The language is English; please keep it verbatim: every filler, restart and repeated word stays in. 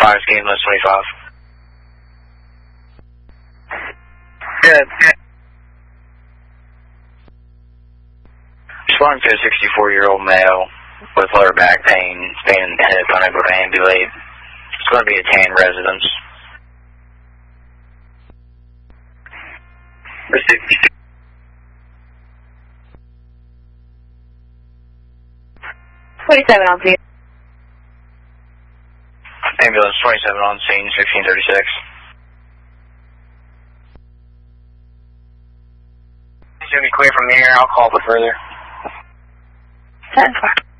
five, ambulance twenty-five. Good. Responding to a sixty-four-year-old male with lower back pain, pain in the hip, unable to ambulate. It's going to be a tan residence. twenty-seven on scene. Ambulance twenty-seven on scene, sixteen thirty-six. It's going to be clear from the air. I'll call for further. ten four.